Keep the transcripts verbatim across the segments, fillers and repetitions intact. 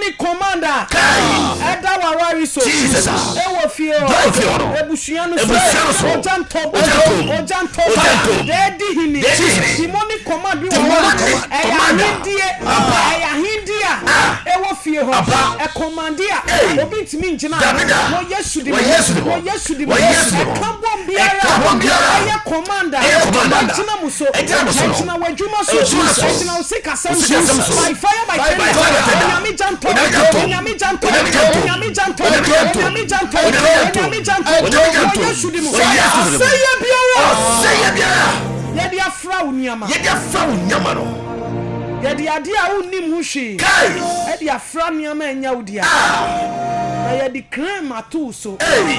demonic commander. Eda wa wari so. Jesus. Ewo fie o. Ebusuanu so. Ojanto. Ojanto. Dedi hini. Demonic command bi wo. Eya hindie. Eya hindia. Ewo fie ho. E commandia. Obi ntimi njina. Wo Yesu di. Wo Yesu di. Ekambom biara. Eya commander. Ejina muso. Ejina wadwuma so. Ejina usika sam. By fire by fire. Nyami janto. Nyami janto. Nyami janto. Nyami janto. Nyami janto. Yesu di mu. Say ye biara. Say ye biara. Ye dia fra unyama. Ye dia fra unyama no. Ye dia dia unim hu hwe. Kai. E dia fra nyama enya udia. Na ye di claim atu so.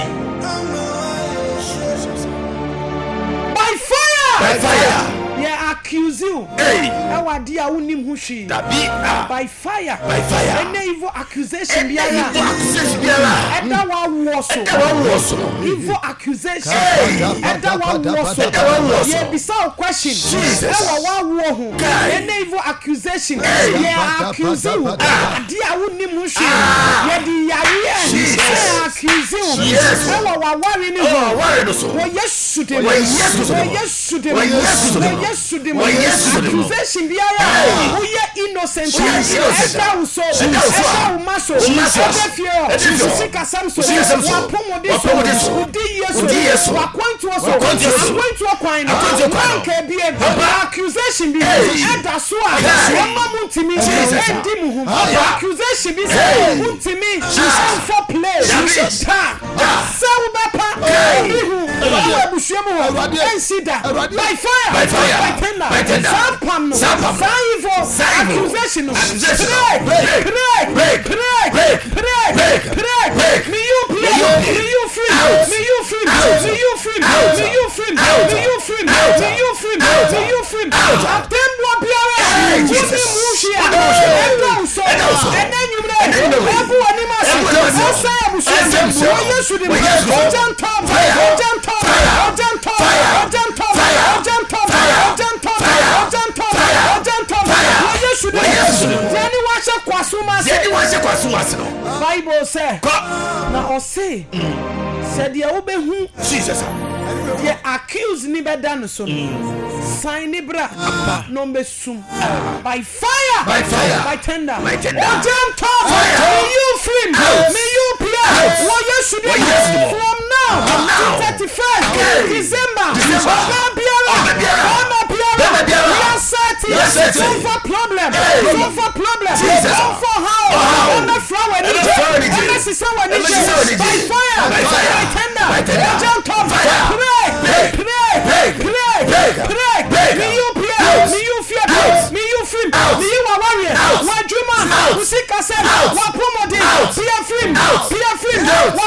By fire. By fire. Yeah, accuse you. Hey. Ewa dia unim hu hwe. Dabi. By fire. By fire. Any evil accusation biara. Evil accusation biara. Eda wa woso. Eda wa woso. Evil accusation. Eda wa woso. Eda wa woso. Ye bisa question. Jesus. Ewa wa wo hu. Any evil accusation. Ye accuse you. Dia unim hu hwe. Ye di yare. Jesus. Accuse you. Yes. Ewa wa worry ni Oh, ho. worry no so. Wo Yesu de. Wo Yesu de. Wo Yesu de. Wo Yesu de. Wo Yesu de. Wo Yesu de. Accusation biara. Wo ye innocent. Eda uso. Eda umaso. Eda fio. Sika samso. Wa pomode so. Udi Yesu. Wa kwantu so. Wa kwantu kwan. Wa ka bie. Accusation bi. Eda so a. Mama muntimi. Endi mu hu. Accusation bi say muntimi. For play. Ta. Sawu bapa. Ebi hu. Wa busuemu ho. Ensida. By fire. By fire. By tender. By tender. Sampam no. Saivo. Accusation no. Accusation. Break. Break. Break. Break. Break. Break. Break. Break. Break. Me you play. Me you free. Out. Me you free. Out. Me you free. Out. Me you free. Out. Me you free. Out. Me you free. Out. Me you free. Out. Atembo biara. Hey, Jesus. Woni mushia. Woni mushia. Enda uso. Enda uso. Enda nyumre. Enda nyumre. Ebu anima se. Ebu anima se. Osa ya busu. Enda busu. Wo Yesu di mu. Wo Yesu di mu. Ojantom. Fire. Ojantom. Fire. Ojantom. Fire. Ojantom. Fire. Ojantom. Fire. Ojantom. Fire. Ojantom. Fire. Ojantom. Fire. Wo Yesu di mu. Wo Yesu di mu. Jeni wa se kwasuma se. Yedi wa se kwasuma se no. Bible say. Ko. Na ose. Said the obehu. Jesus. The accused ni beda no so. Sign ni bra. No be sum. By fire. By fire. By tender. By tender. Ojanto. Fire. May you free. Out. May you play. Out. What you should What you should do. from now. From now. To thirty-first. Okay. December. December. Oba biara. Oba biara. Oba biara. Oba biara. We are certain. We are certain. Don't for problem. Hey. Don't for problem. Jesus. Don't for how. How. On the flower. On the flower. On the sisawa. On the sisawa. By fire. By fire. By tender. By tender. Ojanto. Fire. Pray. Break. Pray. Break. Pray. Break. Pray. Break. Me you play. Out. Me you fear. Out. Me you free. Out. Me you are warrior. Out. Wa juma. Out. Usika se. Out. Wa promote. Out. Be a free. Out. Be a free. Out. Wa